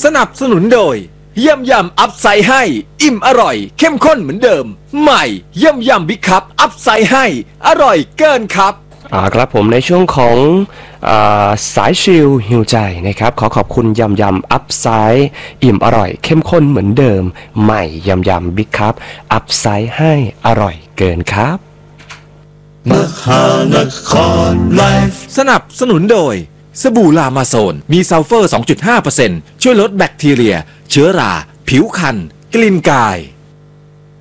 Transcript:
สนับสนุนโดยเยี่ยมยำอัพไซด์ให้อิ่มอร่อยเข้มข้นเหมือนเดิมใหม่เยี่ยมยำบิ๊กคัพอัพไซด์ให้อร่อยเกินครับครับผมในช่วงของสายชิลฮิวใจนะครับขอบคุณยำอัพไซด์อิ่มอร่อยเข้มข้นเหมือนเดิมใหม่ยำบิ๊กคัพอัพไซด์ให้อร่อยเกินครับมหานครไลฟ์สนับสนุนโดยสบู่ลามาโซนมีซัลเฟอร์ 2.5% ช่วยลดแบคทีเรียเชื้อราผิวคันกลิ่นกาย